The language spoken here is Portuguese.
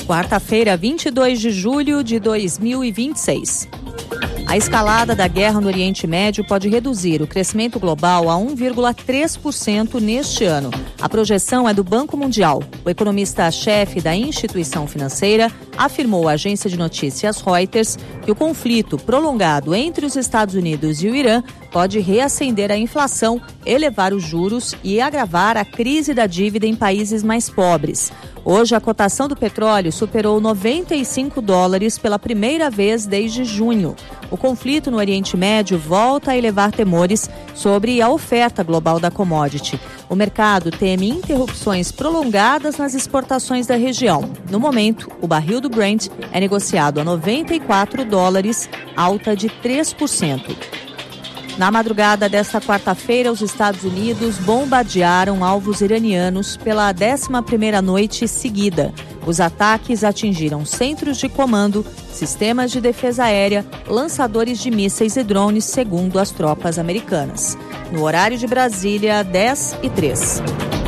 Quarta-feira, 22 de julho de 2026. A escalada da guerra no Oriente Médio pode reduzir o crescimento global a 1,3% neste ano. A projeção é do Banco Mundial. O economista-chefe da instituição financeira afirmou à agência de notícias Reuters que o conflito prolongado entre os Estados Unidos e o Irã pode reacender a inflação, elevar os juros e agravar a crise da dívida em países mais pobres. Hoje, a cotação do petróleo superou $95 pela primeira vez desde junho. O conflito no Oriente Médio volta a elevar temores sobre a oferta global da commodity. O mercado teme interrupções prolongadas nas exportações da região. No momento, o barril do Brent é negociado a $94, alta de 3%. Na madrugada desta quarta-feira, os Estados Unidos bombardearam alvos iranianos pela 11ª noite seguida. Os ataques atingiram centros de comando, sistemas de defesa aérea, lançadores de mísseis e drones, segundo as tropas americanas. No horário de Brasília, 10h03.